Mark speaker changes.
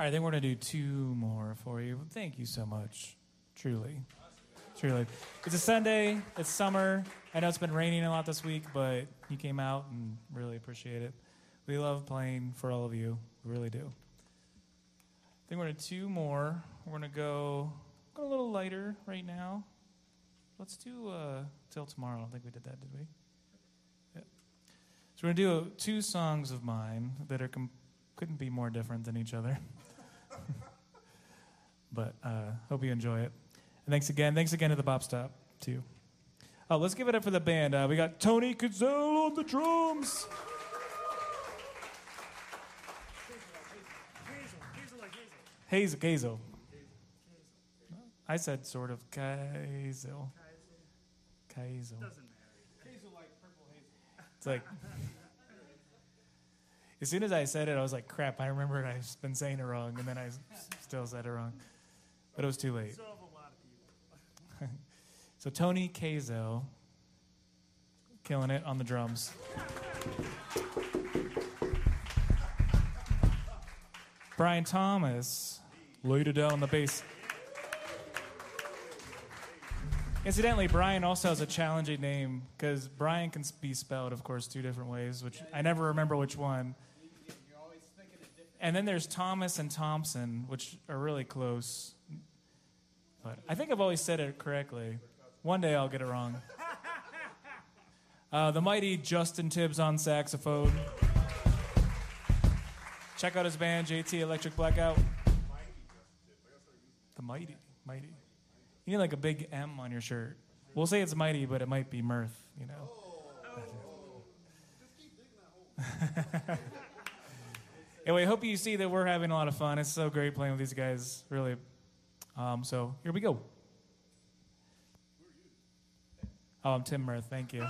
Speaker 1: All right, then we're going to do two more for you. Thank you so much. Truly. Truly. It's a Sunday. It's summer. I know it's been raining a lot this week, but you came out and really appreciate it. We love playing for all of you. We really do. I think we're going to do two more. We're going to go a little lighter right now. Let's do Till Tomorrow. I don't think we did that, did we? Yeah. So we're going to do two songs of mine that are couldn't be more different than each other. But hope you enjoy it. And thanks again to the Bop Stop, too. Oh, let's give it up for the band. We got Tony Kazell on the drums. Hazel. I said sort of Kazel. Doesn't matter. Hazel like purple hazel. It's like, as soon as I said it, I was like, crap, I remembered I've been saying it wrong, and then I still said it wrong. But it was too late.
Speaker 2: So have a lot of people.
Speaker 1: So Tony Kazel, killing it on the drums. Brian Thomas laid it down on the bass. Incidentally, Brian also has a challenging name because Brian can be spelled, of course, two different ways, which I never remember which one. And then there's Thomas and Thompson, which are really close. But I think I've always said it correctly. One day I'll get it wrong. The mighty Justin Tibbs on saxophone. Check out his band, JT Electric Blackout. The mighty. You need like a big M on your shirt. We'll say it's mighty, but it might be mirth, you know. Anyway, I hope you see that we're having a lot of fun. It's so great playing with these guys, really. So here we go. Oh, I'm Tim Mirth. Thank you.